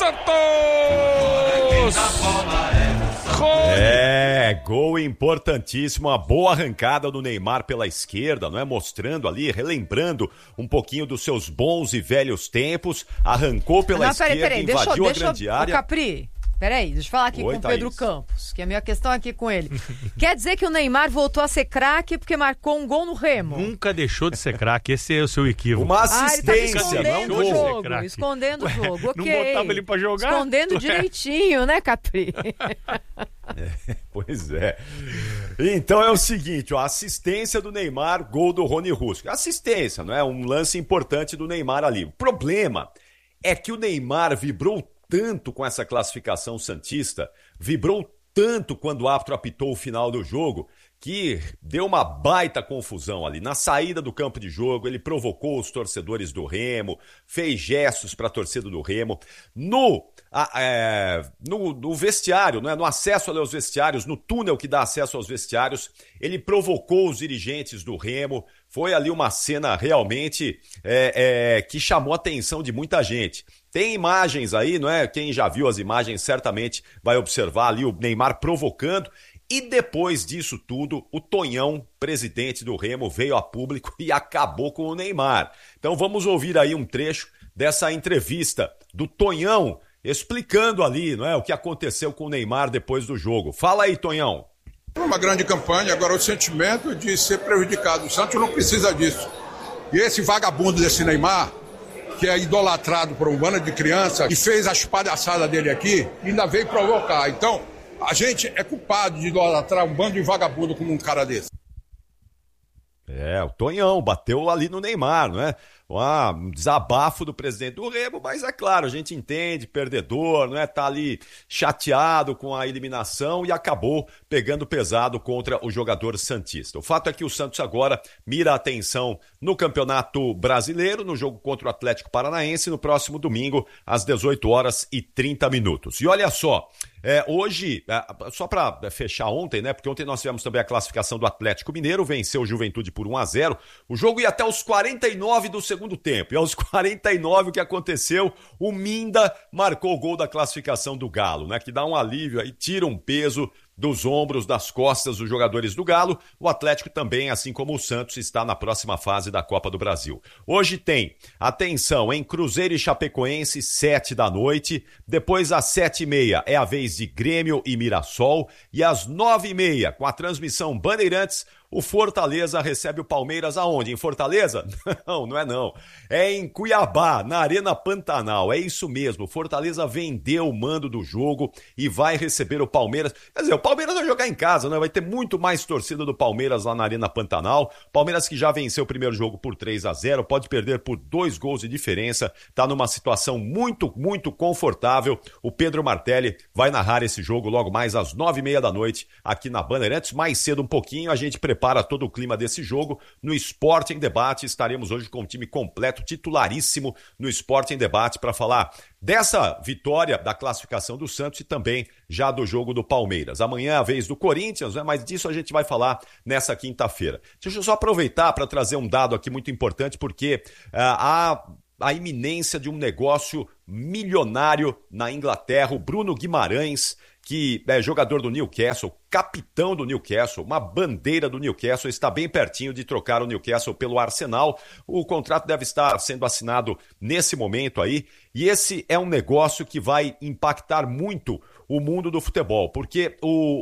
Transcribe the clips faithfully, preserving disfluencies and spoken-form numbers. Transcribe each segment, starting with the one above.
Santos! É, gol importantíssimo, uma boa arrancada do Neymar pela esquerda, não é? Mostrando ali, relembrando um pouquinho dos seus bons e velhos tempos, arrancou pela não, esquerda, peraí, peraí, invadiu deixa, a grande deixa, área. Ô Capri, peraí, deixa eu falar aqui Oi, com o Pedro Campos, que é a minha questão aqui com ele. Quer dizer que o Neymar voltou a ser craque porque marcou um gol no Remo? Nunca deixou de ser craque, esse é o seu equívoco. Uma assistência, ah, ele tá escondendo não o jogo, escondendo o jogo, ok. Não botava ele pra jogar? Escondendo direitinho, né, Capri? É, pois é. Então é o seguinte, ó, assistência do Neymar, gol do Rony Russo. Assistência, não é? Um lance importante do Neymar ali. O problema é que o Neymar vibrou tanto com essa classificação santista, vibrou tanto quando o árbitro apitou o final do jogo, que deu uma baita confusão ali. Na saída do campo de jogo, ele provocou os torcedores do Remo, fez gestos para a torcida do Remo. No, a, é, no, no vestiário, né, no acesso ali aos vestiários, no túnel que dá acesso aos vestiários, ele provocou os dirigentes do Remo. Foi ali uma cena realmente é, é, que chamou a atenção de muita gente. Tem imagens aí, não é? Quem já viu as imagens certamente vai observar ali o Neymar provocando. E depois disso tudo, o Tonhão, presidente do Remo, veio a público e acabou com o Neymar. Então vamos ouvir aí um trecho dessa entrevista do Tonhão, explicando ali, não é, o que aconteceu com o Neymar depois do jogo. Fala aí, Tonhão. Uma grande campanha, agora o sentimento de ser prejudicado. O Santos não precisa disso. E esse vagabundo desse Neymar, que é idolatrado por um bando de crianças, e fez as palhaçadas dele aqui, ainda veio provocar. Então, a gente é culpado de idolatrar um bando de vagabundo como um cara desse. É, o Tonhão bateu ali no Neymar, não é? Um desabafo do presidente do Remo, mas é claro, a gente entende, perdedor, não é? Tá ali chateado com a eliminação e acabou pegando pesado contra o jogador santista. O fato é que o Santos agora mira a atenção no Campeonato Brasileiro, no jogo contra o Atlético Paranaense, no próximo domingo, às dezoito horas e trinta minutos. E olha só, é, hoje, é, só para fechar ontem, né? Porque ontem nós tivemos também a classificação do Atlético Mineiro, venceu o Juventude por um a zero. O jogo ia até os quarenta e nove do segundo tempo. E aos quarenta e nove o que aconteceu? O Minda marcou o gol da classificação do Galo, né? Que dá um alívio aí, tira um peso dos ombros, das costas dos jogadores do Galo. O Atlético também, assim como o Santos, está na próxima fase da Copa do Brasil. Hoje tem, atenção, em Cruzeiro e Chapecoense, sete da noite. Depois, às sete e meia, é a vez de Grêmio e Mirassol. E às nove e meia, com a transmissão Bandeirantes, o Fortaleza recebe o Palmeiras aonde? Em Fortaleza? Não, não é não. É em Cuiabá, na Arena Pantanal. É isso mesmo. Fortaleza vendeu o mando do jogo e vai receber o Palmeiras. Quer dizer, o Palmeiras vai jogar em casa, né? Vai ter muito mais torcida do Palmeiras lá na Arena Pantanal. Palmeiras que já venceu o primeiro jogo por três a zero, pode perder por dois gols de diferença. Tá numa situação muito, muito confortável. O Pedro Martelli vai narrar esse jogo logo mais às nove e meia da noite aqui na Bandeirantes. Mais cedo um pouquinho, a gente prepara para todo o clima desse jogo. No Esporte em Debate, estaremos hoje com um time completo, titularíssimo no Esporte em Debate, para falar dessa vitória da classificação do Santos e também já do jogo do Palmeiras. Amanhã é a vez do Corinthians, né? Mas disso a gente vai falar nessa quinta-feira. Deixa eu só aproveitar para trazer um dado aqui muito importante, porque uh, há a iminência de um negócio milionário na Inglaterra. O Bruno Guimarães, que é jogador do Newcastle, capitão do Newcastle, uma bandeira do Newcastle, está bem pertinho de trocar o Newcastle pelo Arsenal. O contrato deve estar sendo assinado nesse momento aí, e esse é um negócio que vai impactar muito o mundo do futebol, porque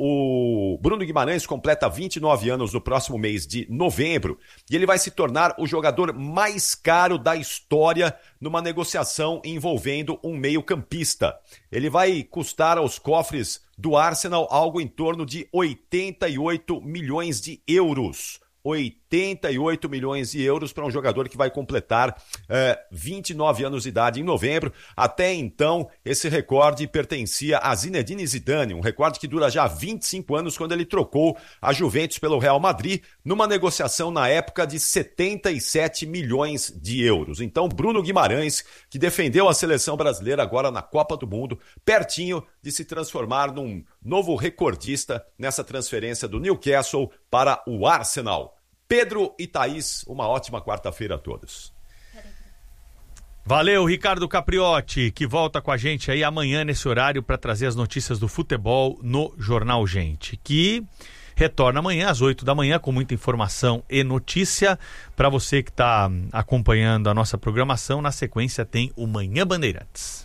o, o Bruno Guimarães completa vinte e nove anos no próximo mês de novembro, e ele vai se tornar o jogador mais caro da história numa negociação envolvendo um meio-campista. Ele vai custar aos cofres do Arsenal algo em torno de oitenta e oito milhões de euros. oitenta e oito milhões de euros para um jogador que vai completar eh, vinte e nove anos de idade em novembro. Até então, esse recorde pertencia a Zinedine Zidane, um recorde que dura já vinte e cinco anos, quando ele trocou a Juventus pelo Real Madrid, numa negociação na época de setenta e sete milhões de euros. Então, Bruno Guimarães, que defendeu a seleção brasileira agora na Copa do Mundo, pertinho de se transformar num novo recordista nessa transferência do Newcastle para o Arsenal. Pedro e Thaís, uma ótima quarta-feira a todos. Valeu, Ricardo Capriotti, que volta com a gente aí amanhã nesse horário para trazer as notícias do futebol no Jornal Gente, que retorna amanhã às oito da manhã com muita informação e notícia. Para você que está acompanhando a nossa programação, na sequência tem o Manhã Bandeirantes.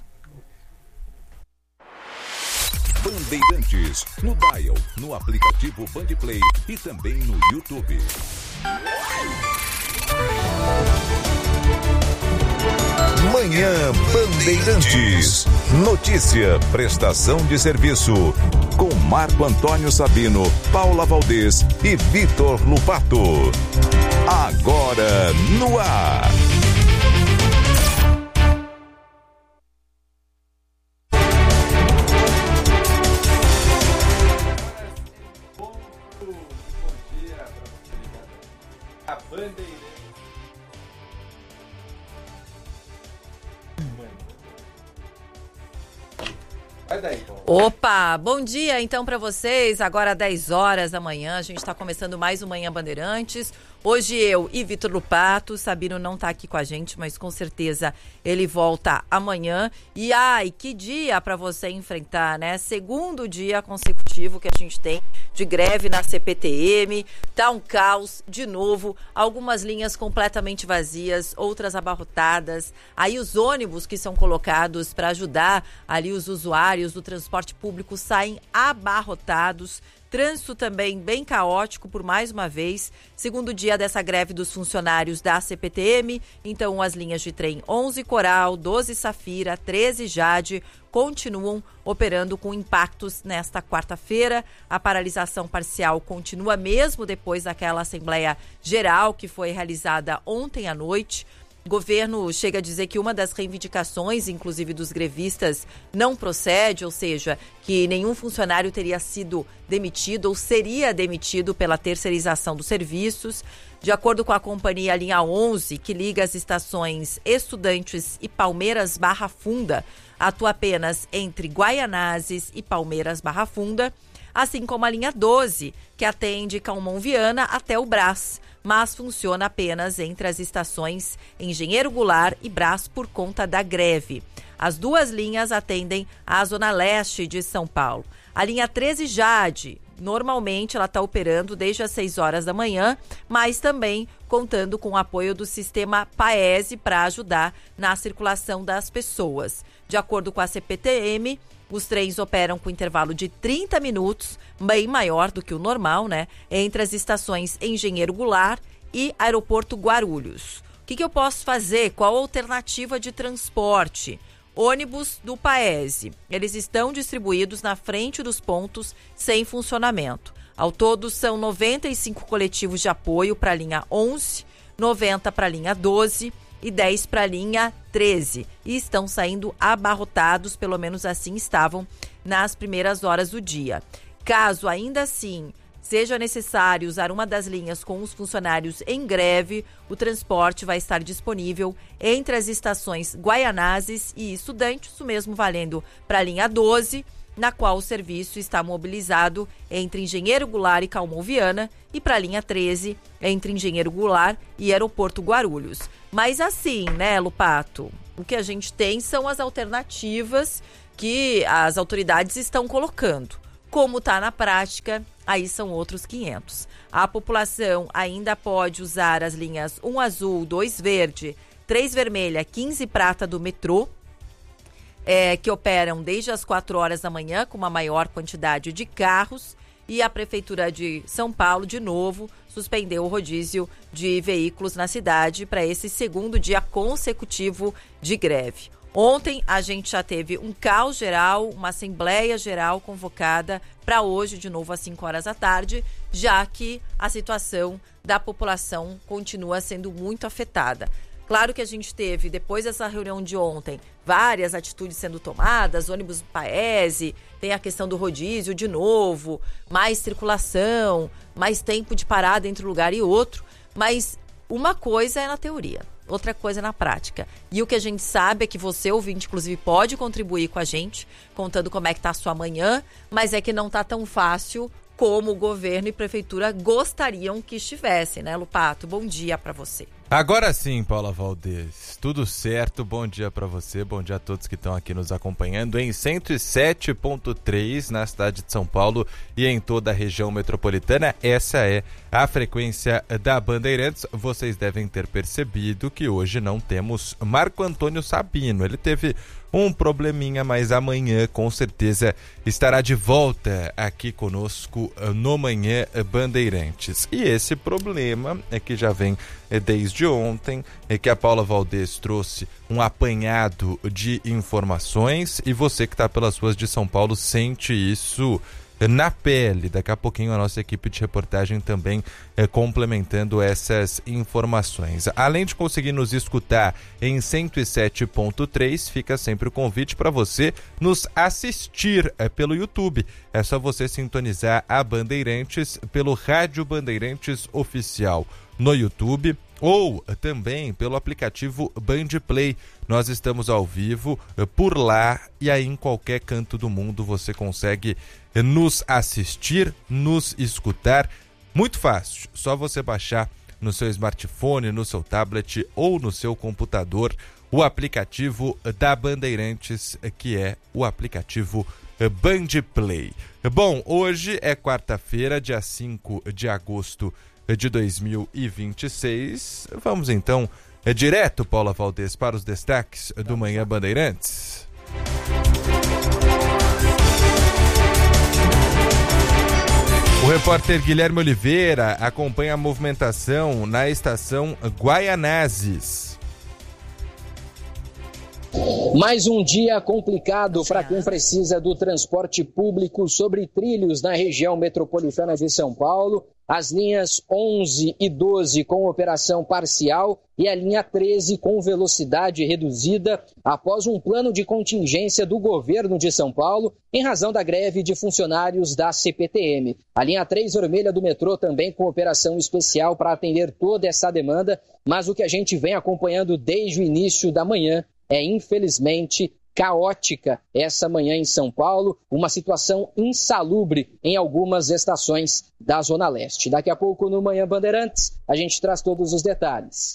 Bandeirantes, no Dial, no aplicativo Bandplay e também no YouTube. Manhã Bandeirantes. Notícia, prestação de serviço. Com Marco Antônio Sabino, Paula Valdez e Vitor Lupato. Agora no ar. Opa, bom dia então para vocês, agora dez horas da manhã, a gente está começando mais um Manhã Bandeirantes. Hoje eu e Vitor Lupato, Sabino não tá aqui com a gente, mas com certeza ele volta amanhã. E ai, que dia para você enfrentar, né? Segundo dia consecutivo que a gente tem de greve na C P T M, tá um caos de novo, algumas linhas completamente vazias, outras abarrotadas. Aí os ônibus que são colocados para ajudar ali os usuários do transporte público saem abarrotados. Trânsito também bem caótico por mais uma vez, segundo dia dessa greve dos funcionários da C P T M. Então as linhas de trem onze Coral, doze Safira, treze Jade continuam operando com impactos nesta quarta-feira. A paralisação parcial continua mesmo depois daquela Assembleia Geral que foi realizada ontem à noite. O governo chega a dizer que uma das reivindicações, inclusive dos grevistas, não procede, ou seja, que nenhum funcionário teria sido demitido ou seria demitido pela terceirização dos serviços. De acordo com a companhia Linha onze, que liga as estações Estudantes e Palmeiras Barra Funda, atua apenas entre Guaianazes e Palmeiras Barra Funda, assim como a linha doze, que atende Calmon Viana até o Brás, mas funciona apenas entre as estações Engenheiro Goulart e Brás por conta da greve. As duas linhas atendem a Zona Leste de São Paulo. A linha treze Jade, normalmente ela está operando desde as seis horas da manhã, mas também contando com o apoio do sistema Paese para ajudar na circulação das pessoas. De acordo com a C P T M, os trens operam com intervalo de trinta minutos, bem maior do que o normal, né? Entre as estações Engenheiro Goulart e Aeroporto Guarulhos. O que, que eu posso fazer? Qual a alternativa de transporte? Ônibus do Paese. Eles estão distribuídos na frente dos pontos sem funcionamento. Ao todo, são noventa e cinco coletivos de apoio para a linha onze, noventa para a linha doze e dez para a linha treze. E estão saindo abarrotados, pelo menos assim estavam nas primeiras horas do dia. Caso ainda assim seja necessário usar uma das linhas com os funcionários em greve, o transporte vai estar disponível entre as estações Guaianazes e Estudantes, o mesmo valendo para a linha doze, na qual o serviço está mobilizado entre Engenheiro Goulart e Calmon Viana, e para a linha treze, entre Engenheiro Goulart e Aeroporto Guarulhos. Mas assim, né, Lupato, o que a gente tem são as alternativas que as autoridades estão colocando. Como está na prática, aí são outros quinhentos. A população ainda pode usar as linhas um azul, dois verde, três vermelha, quinze prata do metrô, é, que operam desde as quatro horas da manhã com uma maior quantidade de carros. E a Prefeitura de São Paulo, de novo, suspendeu o rodízio de veículos na cidade para esse segundo dia consecutivo de greve. Ontem a gente já teve um caos geral, uma assembleia geral convocada para hoje, de novo às cinco horas da tarde, já que a situação da população continua sendo muito afetada. Claro que a gente teve, depois dessa reunião de ontem, várias atitudes sendo tomadas, ônibus do Paese, tem a questão do rodízio de novo, mais circulação, mais tempo de parada entre um lugar e outro, mas uma coisa é na teoria, outra coisa é na prática. E o que a gente sabe é que você, ouvinte, inclusive, pode contribuir com a gente, contando como é que tá a sua manhã, mas é que não tá tão fácil como o governo e prefeitura gostariam que estivesse, né, Lupato? Bom dia para você. Agora sim, Paula Valdez, tudo certo, bom dia para você, bom dia a todos que estão aqui nos acompanhando em cento e sete ponto três na cidade de São Paulo e em toda a região metropolitana. Essa é a frequência da Bandeirantes. Vocês devem ter percebido que hoje não temos Marco Antônio Sabino, ele teve um probleminha, mas amanhã com certeza estará de volta aqui conosco no Manhã Bandeirantes. E esse problema é que já vem desde ontem, é que a Paula Valdez trouxe um apanhado de informações e você que está pelas ruas de São Paulo sente isso na pele. Daqui a pouquinho a nossa equipe de reportagem também é, complementando essas informações. Além de conseguir nos escutar em cento e sete ponto três, fica sempre o convite para você nos assistir é, pelo YouTube. É só você sintonizar a Bandeirantes pelo Rádio Bandeirantes Oficial no YouTube ou também pelo aplicativo Band Play. Nós estamos ao vivo por lá e aí em qualquer canto do mundo você consegue nos assistir, nos escutar. Muito fácil, só você baixar no seu smartphone, no seu tablet ou no seu computador o aplicativo da Bandeirantes, que é o aplicativo Band Play. Bom, hoje é quarta-feira, dia cinco de agosto de dois mil e vinte e seis. Vamos então é direto, Paula Valdez, para os destaques do Manhã Bandeirantes. O repórter Guilherme Oliveira acompanha a movimentação na estação Guaianazes. Mais um dia complicado para quem precisa do transporte público sobre trilhos na região metropolitana de São Paulo. As linhas onze e doze com operação parcial e a linha treze com velocidade reduzida após um plano de contingência do governo de São Paulo em razão da greve de funcionários da C P T M. A linha três vermelha do metrô também com operação especial para atender toda essa demanda, mas o que a gente vem acompanhando desde o início da manhã é, infelizmente, caótica essa manhã em São Paulo, uma situação insalubre em algumas estações da Zona Leste. Daqui a pouco, no Manhã Bandeirantes, a gente traz todos os detalhes.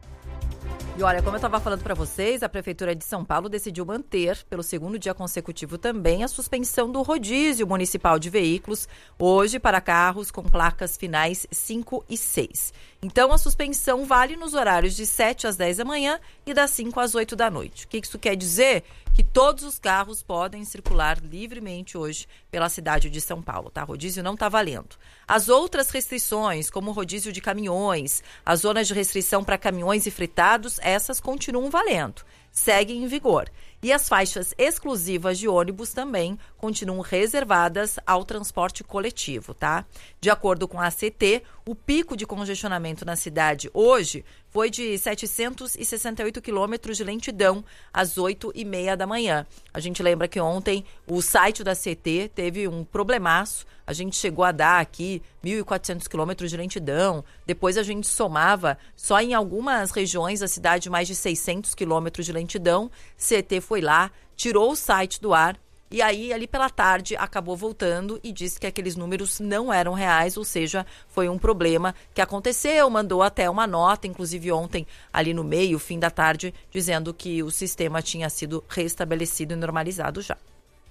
E olha, como eu estava falando para vocês, a Prefeitura de São Paulo decidiu manter, pelo segundo dia consecutivo também, a suspensão do rodízio municipal de veículos, hoje para carros com placas finais cinco e seis. Então, a suspensão vale nos horários de sete às dez da manhã e das cinco às oito da noite. O que isso quer dizer? Que todos os carros podem circular livremente hoje pela cidade de São Paulo, tá? Rodízio não está valendo. As outras restrições, como o rodízio de caminhões, as zonas de restrição para caminhões e fretados, essas continuam valendo, seguem em vigor. E as faixas exclusivas de ônibus também continuam reservadas ao transporte coletivo, tá? De acordo com a A C T, o pico de congestionamento na cidade hoje foi de setecentos e sessenta e oito quilômetros de lentidão às oito e meia da manhã. A gente lembra que ontem o site da A C T teve um problemaço. A gente chegou a dar aqui mil e quatrocentos quilômetros de lentidão. Depois a gente somava só em algumas regiões da cidade mais de seiscentos quilômetros de lentidão. C T foi lá, tirou o site do ar. E aí, ali pela tarde, acabou voltando e disse que aqueles números não eram reais, ou seja, foi um problema que aconteceu, mandou até uma nota, inclusive ontem, ali no meio, fim da tarde, dizendo que o sistema tinha sido restabelecido e normalizado já.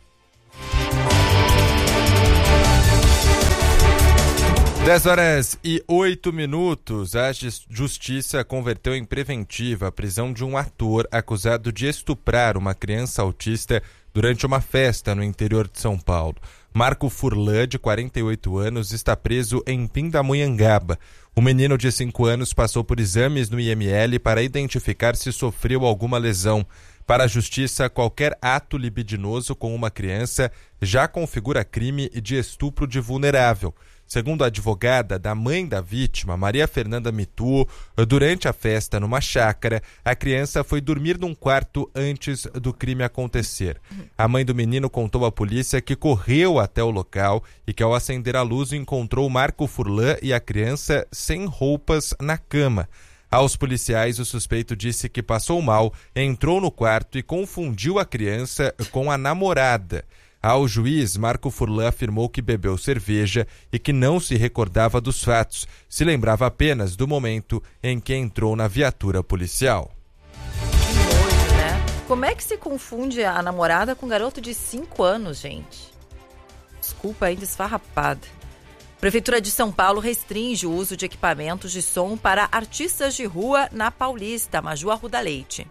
dez horas e oito minutos, a Justiça converteu em preventiva a prisão de um ator acusado de estuprar uma criança autista durante uma festa no interior de São Paulo. Marco Furlan, de quarenta e oito anos, está preso em Pindamonhangaba. O menino de cinco anos passou por exames no I M L para identificar se sofreu alguma lesão. Para a Justiça, qualquer ato libidinoso com uma criança já configura crime de estupro de vulnerável. Segundo a advogada da mãe da vítima, Maria Fernanda Mituo, durante a festa numa chácara, a criança foi dormir num quarto antes do crime acontecer. A mãe do menino contou à polícia que correu até o local e que, ao acender a luz, encontrou Marco Furlan e a criança sem roupas na cama. Aos policiais, o suspeito disse que passou mal, entrou no quarto e confundiu a criança com a namorada. Ao juiz, Marco Furlan afirmou que bebeu cerveja e que não se recordava dos fatos, se lembrava apenas do momento em que entrou na viatura policial. Que nojo, né? Como é que se confunde a namorada com um garoto de cinco anos, gente? Desculpa aí, desfarrapada. Prefeitura de São Paulo restringe o uso de equipamentos de som para artistas de rua na Paulista. Maju Arruda Leite.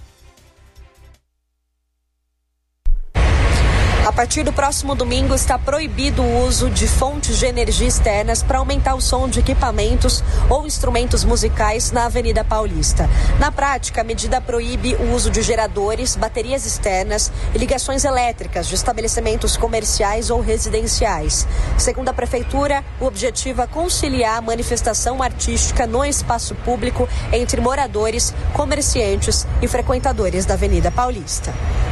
A partir do próximo domingo está proibido o uso de fontes de energia externas para aumentar o som de equipamentos ou instrumentos musicais na Avenida Paulista. Na prática, a medida proíbe o uso de geradores, baterias externas e ligações elétricas de estabelecimentos comerciais ou residenciais. Segundo a Prefeitura, o objetivo é conciliar a manifestação artística no espaço público entre moradores, comerciantes e frequentadores da Avenida Paulista.